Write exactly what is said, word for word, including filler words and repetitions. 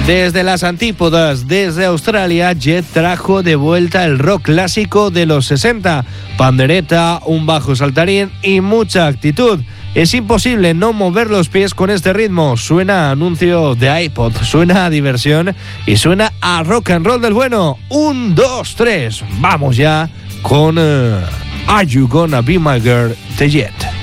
Desde las antípodas, desde Australia, Jet trajo de vuelta el rock clásico de los sesenta. Pandereta, un bajo saltarín y mucha actitud. Es imposible no mover los pies con este ritmo. Suena a anuncio de iPod, suena a diversión y suena a rock and roll del bueno. Un, dos, tres. Vamos ya con uh, Are You Gonna Be My Girl de Jet.